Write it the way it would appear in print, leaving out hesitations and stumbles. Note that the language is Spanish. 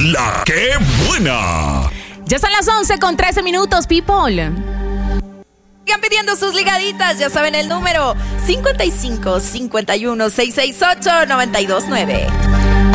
La que buena. Ya son las 11:13, people. Sigan pidiendo sus ligaditas, ya saben el número 55 51 668 929.